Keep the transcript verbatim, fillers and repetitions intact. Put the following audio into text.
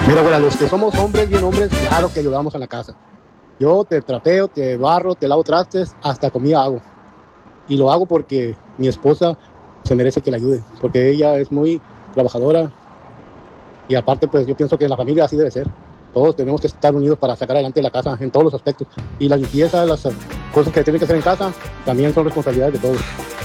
Mira, abuela, los que somos hombres, bien hombres, claro que ayudamos en la casa. Yo te trapeo, te barro, te lavo trastes, hasta comida hago. Y lo hago porque mi esposa se merece que la ayude, porque ella es muy trabajadora y aparte, pues yo pienso que en la familia así debe ser. Todos tenemos que estar unidos para sacar adelante la casa en todos los aspectos. Y la limpieza, las cosas que tienen que hacer en casa, también son responsabilidades de todos.